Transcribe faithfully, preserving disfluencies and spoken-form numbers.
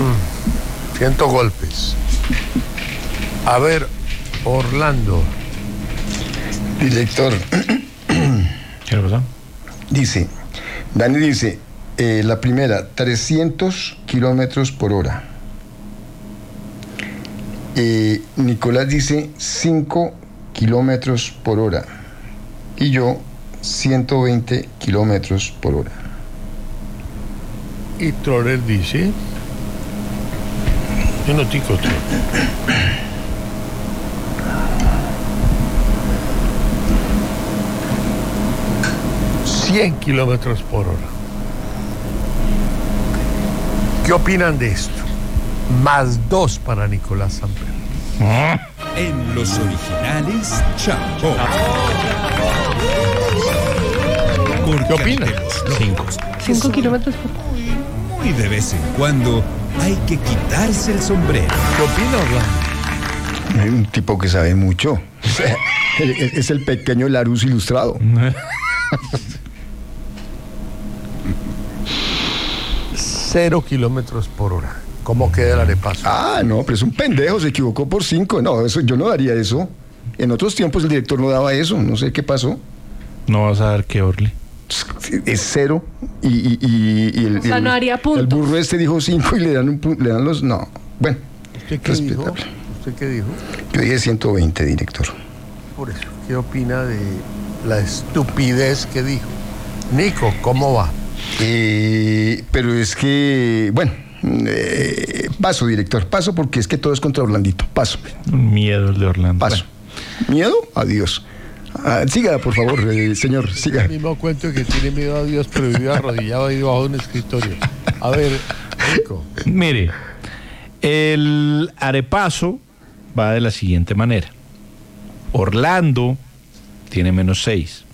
Mm, siento golpes. A ver, Orlando. Director. ¿Qué le pasó? Dice, Dani dice, eh, la primera, trescientos kilómetros por hora. Eh, Nicolás dice cinco kilómetros por hora. Y yo, ciento veinte kilómetros por hora. Y Troller dice... Yo no tico, Troller. cien kilómetros por hora. ¿Qué opinan de esto? Más dos para Nicolás Samper. En los originales, Chapó. ¿Qué opinan? Cinco. Cinco kilómetros por hora. Muy, muy de vez en cuando hay que quitarse el sombrero. ¿Qué opina Orlando? Hay un tipo que sabe mucho. O sea, es el pequeño Larus ilustrado. Cero kilómetros por hora. ¿Cómo queda el arepaso? Ah, no, pero es un pendejo, se equivocó por cinco. No, eso, yo no daría eso. En otros tiempos el director no daba eso, no sé qué pasó. No vas a dar que Orly. Es cero y, y, y, y el, O sea, el, no haría puntos. el burro este dijo cinco y le dan, un, pu- le dan los... No, bueno, ¿Usted qué dijo? respetable. ¿Usted qué dijo? Yo dije ciento veinte, director. Por eso, ¿qué opina de la estupidez que dijo? Nico, ¿cómo va? Eh, pero es que, bueno, eh, paso, director, paso porque es que todo es contra Orlandito. Paso, Un miedo el de Orlando. paso. ¿Miedo? Adiós. Ah, siga, por favor, eh, señor, siga. El mismo cuento que tiene miedo a Dios, pero vive arrodillado ahí debajo de un escritorio. A ver, Nico. Bueno, mire, el arepaso va de la siguiente manera. Orlando tiene menos seis.